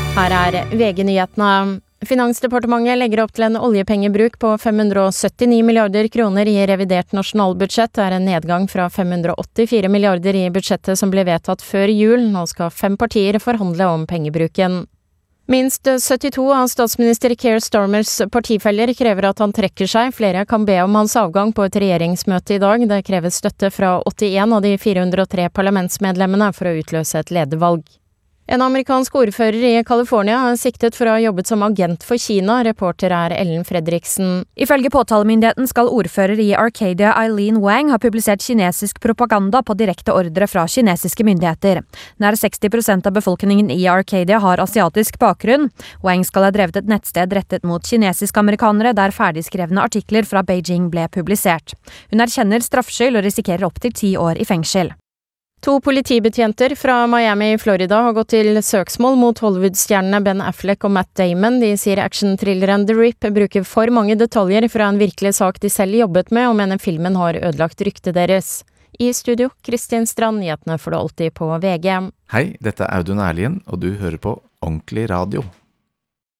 Her VG-nyhetene. Finansdepartementet legger opp til en oljepengebruk på 579 milliarder kroner i revidert nasjonalbudsjett. Det en nedgang fra 584 milliarder i budsjettet som ble vedtatt før jul. Nå skal 5 partier forhandle om pengebruken. Minst 72 av statsminister Keir Starmers partifeller krever at han trekker seg. Flere kan be om hans avgang på et regjeringsmøte i dag. Det kreves støtte fra 81 av de 403 parlamentsmedlemmene for å utløse et ledervalg. En amerikansk ordfører i California siktet for å ha jobbet som agent for Kina. Reporter Ellen Fredriksen. Ifølge påtalemyndigheten skal ordfører i Arcadia Eileen Wang ha publisert kinesisk propaganda på direkte ordre fra kinesiske myndigheter. Nær 60% av befolkningen i Arcadia har asiatisk bakgrunn. Wang skal ha drevet et nettsted rettet mot kinesiske amerikanere der ferdigskrevne artikler fra Beijing ble publisert. Hun erkjenner straffskyld og risikerer opp til 10 år i fengsel. 2 politibetjenter fra Miami i Florida har gått til søksmål mot Hollywood-stjernene Ben Affleck og Matt Damon. De sier action-thrilleren The Rip bruker for mange detaljer fra en virkelig sak de selv jobbet med, og mener filmen har ødelagt ryktet deres. I studio, Kristin Strand, nyhetene får du alltid på VG. Hei, dette Audun Erlien, og du hører på Ordentlig Radio.